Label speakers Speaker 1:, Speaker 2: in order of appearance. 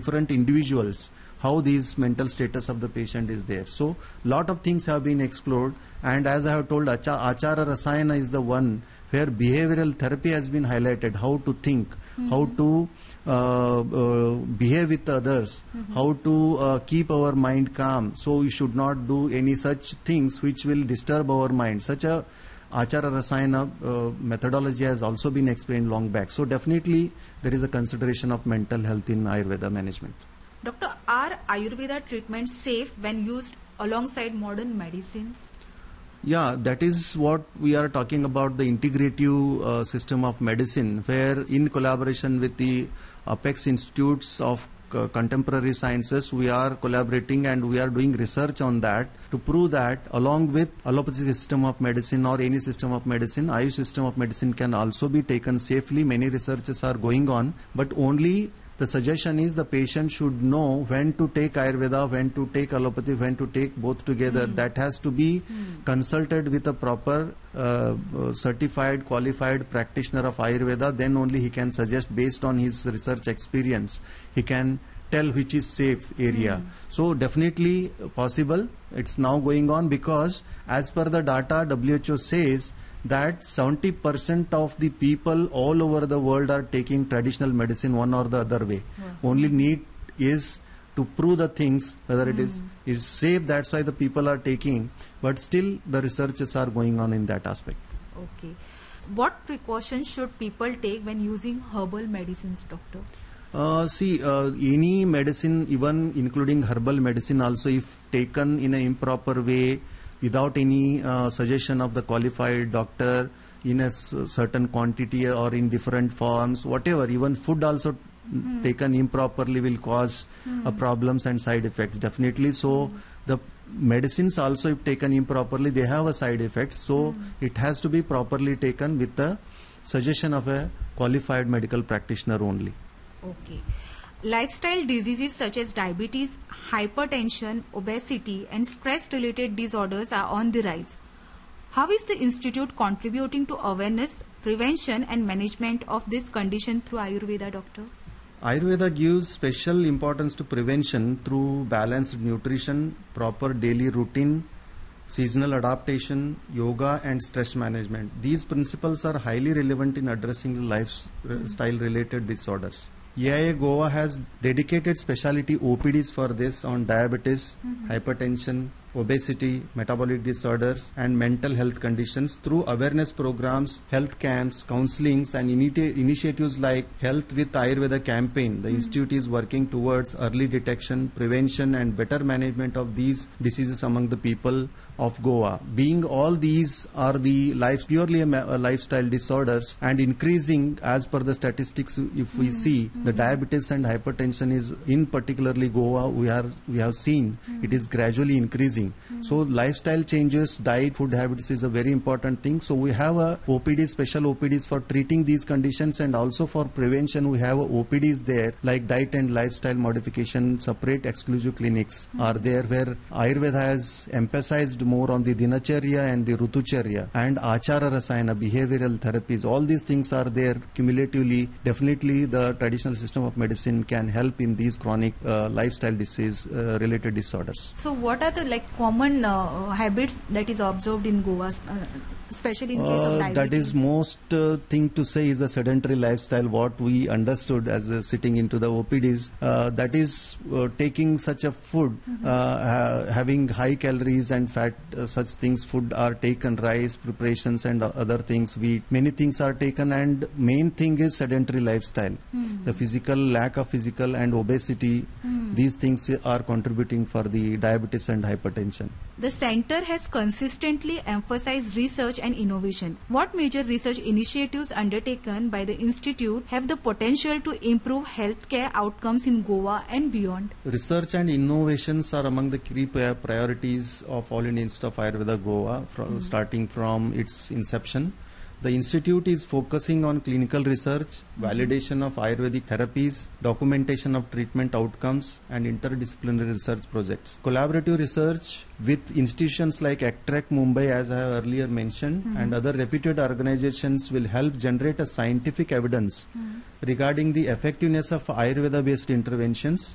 Speaker 1: different individuals, how these mental status of the patient is there. So lot of things have been explored, and as I have told, Achara Rasayana is the one where behavioral therapy has been highlighted, how to think, how to behave with others, how to keep our mind calm. So we should not do any such things which will disturb our mind. Such a Achara Rasayana methodology has also been explained long back. So definitely there is a consideration of mental health in Ayurveda management.
Speaker 2: Doctor, are Ayurveda treatments safe when used alongside modern medicines?
Speaker 1: Yeah, that is what we are talking about, the integrative system of medicine, where in collaboration with the Apex Institutes of Contemporary Sciences, we are collaborating and we are doing research on that to prove that along with allopathy system of medicine or any system of medicine, Ayush system of medicine can also be taken safely. Many researches are going on, but only the suggestion is the patient should know when to take Ayurveda, when to take allopathy, when to take both together. That has to be consulted with a proper certified, qualified practitioner of Ayurveda. Then only he can suggest based on his research experience. He can tell which is safe area. So definitely possible. It's now going on because as per the data, WHO says that 70% of the people all over the world are taking traditional medicine one or the other way. Only need is to prove the things, whether it is safe, that's why the people are taking, but still the researches are going on in that aspect.
Speaker 2: Okay. What precautions should people take when using herbal medicines, doctor?
Speaker 1: Any medicine, even including herbal medicine also, if taken in an improper way, without any suggestion of the qualified doctor, in a certain quantity or in different forms, whatever, even food also taken improperly will cause problems and side effects, definitely. So the medicines also, if taken improperly, they have a side effects. So it has to be properly taken with the suggestion of a qualified medical practitioner only.
Speaker 2: Okay. Lifestyle diseases such as diabetes, hypertension, obesity and stress-related disorders are on the rise. How is the Institute contributing to awareness, prevention and management of this condition through Ayurveda, doctor?
Speaker 1: Ayurveda gives special importance to prevention through balanced nutrition, proper daily routine, seasonal adaptation, yoga and stress management. These principles are highly relevant in addressing the lifestyle-related disorders. AIA Goa has dedicated specialty OPDs for this on diabetes, hypertension, obesity, metabolic disorders and mental health conditions through awareness programs, health camps, counselings and initiatives like Health with Ayurveda campaign. The Institute is working towards early detection, prevention and better management of these diseases among the people of Goa. Being all these are the purely lifestyle disorders and increasing as per the statistics, if we see the diabetes and hypertension is in particularly Goa, we have seen it is gradually increasing. So lifestyle changes, diet, food habits is a very important thing. So we have a OPD, special OPDs for treating these conditions, and also for prevention we have OPDs there like diet and lifestyle modification. Separate exclusive clinics are there where Ayurveda has emphasized more on the Dinacharya and the Rutucharya and Achara Rasayana, behavioral therapies. All these things are there cumulatively. Definitely the traditional system of medicine can help in these chronic lifestyle disease related disorders.
Speaker 2: So what are the common habits that is observed in Goa, especially in case of diabetes?
Speaker 1: That is most thing to say is a sedentary lifestyle. What we understood as sitting into the OPDs, that is taking such a food, having high calories and fat, such things, food are taken, rice preparations and other things, wheat, many things are taken, and main thing is sedentary lifestyle. The lack of physical and obesity, these things are contributing for the diabetes and hypertension.
Speaker 2: The center has consistently emphasized research and innovation. What major research initiatives undertaken by the Institute have the potential to improve healthcare outcomes in Goa and beyond?
Speaker 1: Research and innovations are among the key priorities of All India Institute of Ayurveda Goa, starting from its inception. The Institute is focusing on clinical research, validation of Ayurvedic therapies, documentation of treatment outcomes and interdisciplinary research projects. Collaborative research with institutions like ACTREC Mumbai, as I have earlier mentioned, and other reputed organizations will help generate a scientific evidence regarding the effectiveness of Ayurveda-based interventions